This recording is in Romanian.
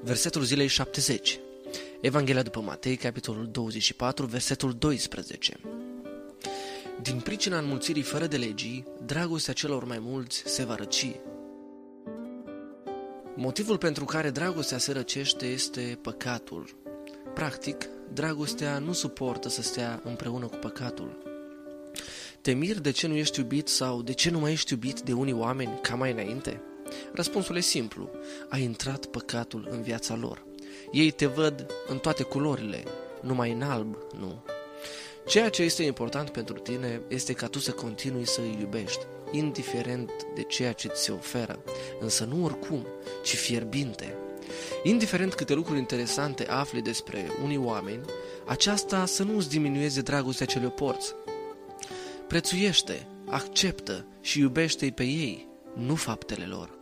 Versetul zilei 70. Evanghelia după Matei, capitolul 24, versetul 12. Din pricina înmulțirii fără de legii, dragostea celor mai mulți se va răci. Motivul pentru care dragostea se răcește este păcatul. Practic, dragostea nu suportă să stea împreună cu păcatul. Te miri de ce nu ești iubit sau de ce nu mai ești iubit de unii oameni ca mai înainte? Răspunsul e simplu. A intrat păcatul în viața lor. Ei te văd în toate culorile, numai în alb, nu. Ceea ce este important pentru tine este ca tu să continui să îi iubești, indiferent de ceea ce ți se oferă, însă nu oricum, ci fierbinte. Indiferent câte lucruri interesante afli despre unii oameni, aceasta să nu îți diminueze dragostea ce le porți. Prețuiește, acceptă și iubește-i pe ei, nu faptele lor.